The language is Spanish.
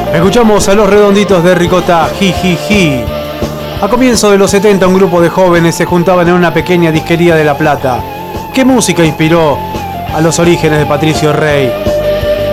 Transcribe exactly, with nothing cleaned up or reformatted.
Escuchamos a Los Redonditos de Ricota, Jijiji. A comienzos de los setenta, un grupo de jóvenes se juntaban en una pequeña disquería de La Plata. ¿Qué música inspiró a los orígenes de Patricio Rey?